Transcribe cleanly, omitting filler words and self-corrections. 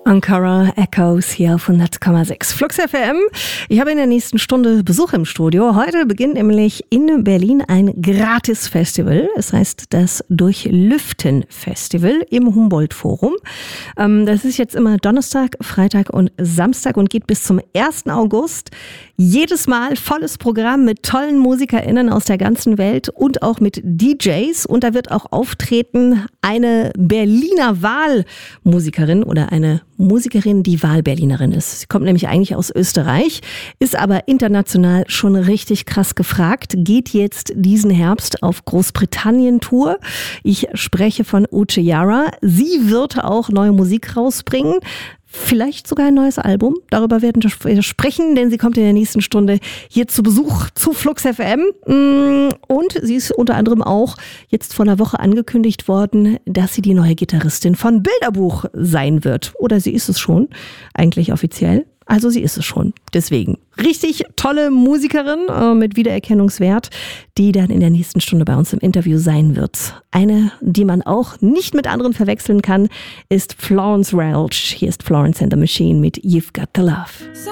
Ankara Echoes hier auf 100,6 Flux FM. Ich habe in der nächsten Stunde Besuch im Studio. Heute beginnt nämlich in Berlin ein Gratis-Festival. Es heißt das Durchlüften-Festival im Humboldt-Forum. Das ist jetzt immer Donnerstag, Freitag und Samstag und geht bis zum 1. August. Jedes Mal volles Programm mit tollen MusikerInnen aus der ganzen Welt und auch mit DJs. Und da wird auch auftreten eine Berliner Wahlmusikerin oder eine Musikerin, die Wahlberlinerin ist. Sie kommt nämlich eigentlich aus Österreich, ist aber international schon richtig krass gefragt, geht jetzt diesen Herbst auf Großbritannien-Tour. Ich spreche von Uche Yara. Sie wird auch neue Musik rausbringen. Vielleicht sogar ein neues Album. Darüber werden wir sprechen, denn sie kommt in der nächsten Stunde hier zu Besuch zu Flux FM. Und sie ist unter anderem auch jetzt vor einer Woche angekündigt worden, dass sie die neue Gitarristin von Bilderbuch sein wird. Oder sie ist es schon, eigentlich offiziell. Also sie ist es schon. Deswegen richtig tolle Musikerin mit Wiedererkennungswert, die dann in der nächsten Stunde bei uns im Interview sein wird. Eine, die man auch nicht mit anderen verwechseln kann, ist Florence Welch. Hier ist Florence and the Machine mit You've Got the Love. So